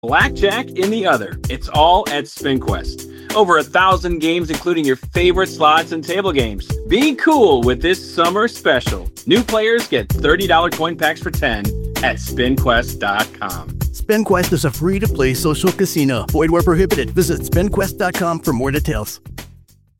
blackjack in the other. It's all at SpinQuest. Over 1,000 games, including your favorite slots and table games. Be cool with this summer special. New players get $30 coin packs for 10 at SpinQuest.com. SpinQuest is a free-to-play social casino. Void where prohibited. Visit SpinQuest.com for more details.